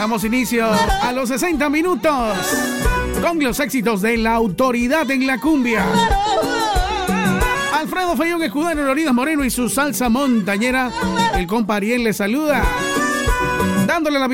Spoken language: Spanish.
Damos inicio a los 60 minutos con los éxitos de La Autoridad en la cumbia. Alfredo Fayón Escudero, Leonidas Moreno y su salsa montañera. El compa Ariel le saluda, dándole la